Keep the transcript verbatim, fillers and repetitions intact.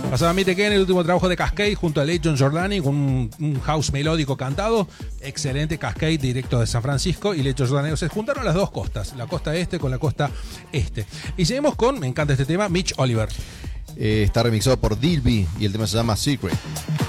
Pasaba Meet Again, el último trabajo de Kaskade junto a Legend Jordani, con un, un house melódico cantado. Excelente. Kaskade, directo de San Francisco, y Legend Jordani. Se juntaron las dos costas, la costa este con la costa este. Y seguimos con, me encanta este tema, Mitch Oliver. Eh, está remixado por Dilby y el tema se llama Secret.